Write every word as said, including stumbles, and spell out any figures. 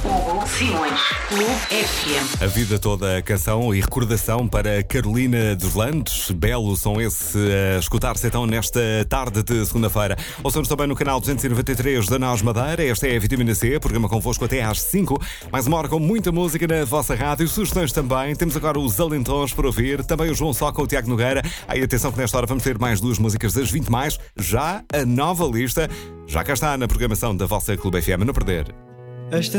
Hugo Simões, Clube F M. A vida toda a canção e recordação para Carolina dos Landes. Belo som esse a escutar-se então nesta tarde de segunda-feira. Ouçam-nos também no canal duzentos e noventa e três da Nós Madeira. Esta é a Vitamina C, programa convosco até às cinco. Mais uma hora com muita música na vossa rádio. Sugestões também. Temos agora os Alentões para ouvir. Também o João Só com o Tiago Nogueira. Aí atenção que nesta hora vamos ter mais duas músicas das vinte mais. Já a nova lista. Já cá está na programação da vossa Clube F M. A não perder.